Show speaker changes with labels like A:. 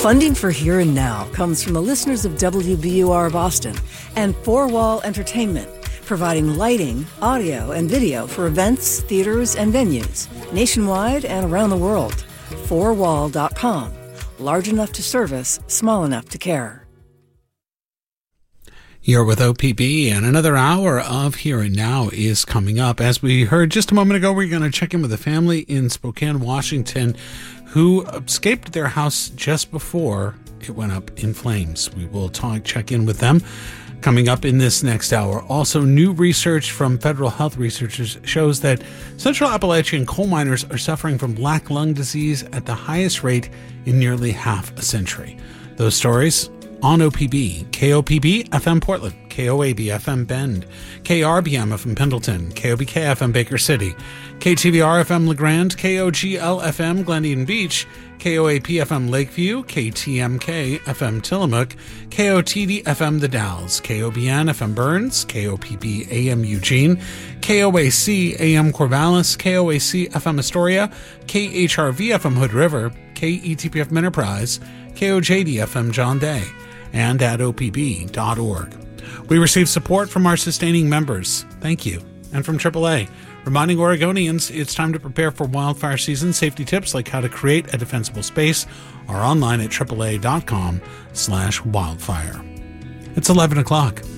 A: Funding for Here and Now comes from the listeners of WBUR Boston and Four Wall Entertainment, providing lighting, audio, and video for events, theaters, and venues nationwide and around the world. Fourwall.com. Large enough to service, small enough to care.
B: You're with OPB, and another hour of Here and Now is coming up. As we heard just a moment ago, we're going to check in with a family in Spokane, Washington, who escaped their house just before it went up in flames. We will check in with them coming up in this next hour. Also, new research from federal health researchers shows that Central Appalachian coal miners are suffering from black lung disease at the highest rate in nearly half a century. Those stories on OPB, KOPB FM Portland, KOAB FM Bend, KRBM FM Pendleton, KOBK FM Baker City, KTVR FM LeGrand, KOGL FM Glen Eden Beach, KOAP FM Lakeview, KTMK FM Tillamook, KOTD FM The Dalles, KOBN FM Burns, KOPB AM Eugene, KOAC AM Corvallis, KOAC FM Astoria, KHRV FM Hood River, KETP FM Enterprise, KOJD FM John Day, and at opb.org. We receive support from our sustaining members. Thank you. And from AAA, reminding Oregonians it's time to prepare for wildfire season. Safety tips like how to create a defensible space are online at AAA.com/wildfire. It's 11 o'clock.